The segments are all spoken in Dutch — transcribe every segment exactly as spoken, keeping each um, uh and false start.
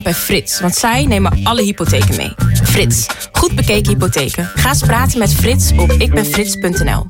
bij Frits, want zij nemen alle hypotheken mee. Frits, goed bekeken hypotheken. Ga eens praten met Frits op ikbenfrits punt n l.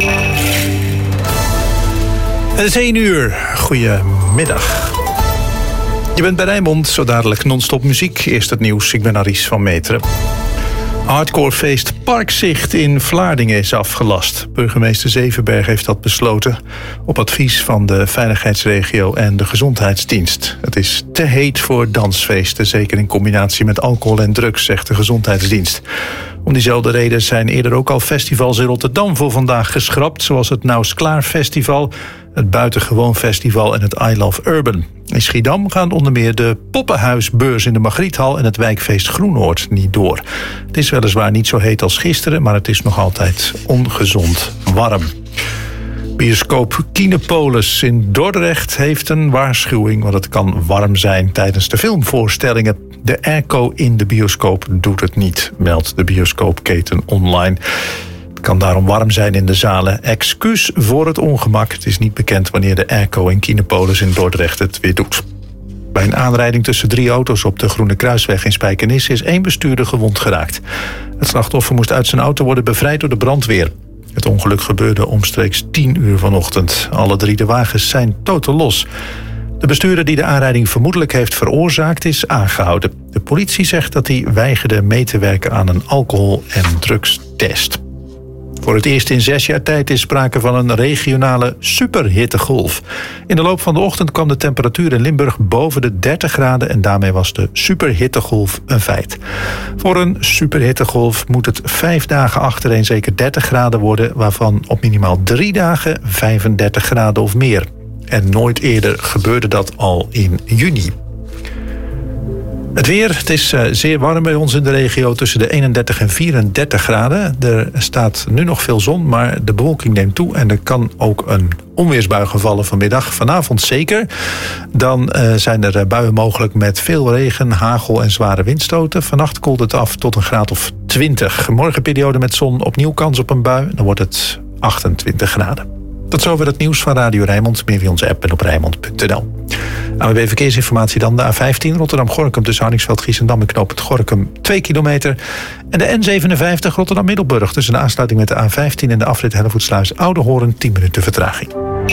Het is één uur. Goedemiddag. Je bent bij Rijnmond, zo dadelijk non-stop muziek. Eerst het nieuws, ik ben Aries van Meteren. Hardcorefeest Parkzicht in Vlaardingen is afgelast. Burgemeester Zevenberg heeft dat besloten op advies van de veiligheidsregio en de gezondheidsdienst. Het is te heet voor dansfeesten, zeker in combinatie met alcohol en drugs, zegt de gezondheidsdienst. Om diezelfde reden zijn eerder ook al festivals in Rotterdam voor vandaag geschrapt, zoals het Nouws Klaar Festival, het Buitengewoon Festival en het I Love Urban. In Schiedam gaan onder meer de Poppenhuisbeurs in de Margrieethal en het wijkfeest Groenoord niet door. Het is weliswaar niet zo heet als gisteren, maar het is nog altijd ongezond warm. Bioscoop Kinepolis in Dordrecht heeft een waarschuwing, want het kan warm zijn tijdens de filmvoorstellingen. De airco in de bioscoop doet het niet, meldt de bioscoopketen online. Het kan daarom warm zijn in de zalen. Excuus voor het ongemak. Het is niet bekend wanneer de airco in Kinepolis in Dordrecht het weer doet. Bij een aanrijding tussen drie auto's op de Groene Kruisweg in Spijkenisse is één bestuurder gewond geraakt. Het slachtoffer moest uit zijn auto worden bevrijd door de brandweer. Het ongeluk gebeurde omstreeks tien uur vanochtend. Alle drie de wagens zijn totaal los. De bestuurder die de aanrijding vermoedelijk heeft veroorzaakt is aangehouden. De politie zegt dat hij weigerde mee te werken aan een alcohol- en drugstest. Voor het eerst in zes jaar tijd is sprake van een regionale superhittegolf. In de loop van de ochtend kwam de temperatuur in Limburg boven de dertig graden... en daarmee was de superhittegolf een feit. Voor een superhittegolf moet het vijf dagen achtereen zeker dertig graden worden... waarvan op minimaal drie dagen vijfendertig graden of meer. En nooit eerder gebeurde dat al in juni. Het weer, het is uh, zeer warm bij ons in de regio, tussen de eenendertig en vierendertig graden. Er staat nu nog veel zon, maar de bewolking neemt toe... en er kan ook een onweersbui vallen vanmiddag. Vanavond zeker. Dan uh, zijn er buien mogelijk met veel regen, hagel en zware windstoten. Vannacht koelt het af tot een graad of twintig. Morgen periode met zon, opnieuw kans op een bui. Dan wordt het achtentwintig graden. Tot zover het nieuws van Radio Rijnmond. Meer via onze app en op rijnmond punt n l. A N W B Verkeersinformatie dan. De A vijftien Rotterdam-Gorinchem tussen Hardingsveld, Giessendam en knooppunt Gorinchem twee kilometer. En de N zevenenvijftig Rotterdam-Middelburg tussen de aansluiting met de A vijftien en de afrit Hellevoetsluis Oudehoorn tien minuten vertraging.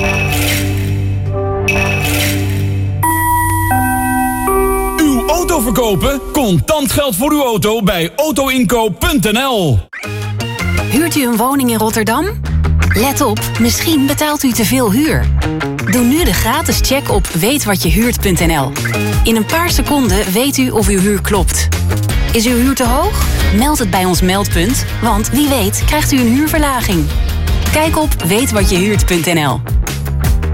Uw auto verkopen? Contant geld voor uw auto bij autoinkoop punt n l. Huurt u een woning in Rotterdam? Let op, misschien betaalt u te veel huur. Doe nu de gratis check op weet wat je huurt punt n l. In een paar seconden weet u of uw huur klopt. Is uw huur te hoog? Meld het bij ons meldpunt, want wie weet krijgt u een huurverlaging. Kijk op weet wat je huurt punt n l.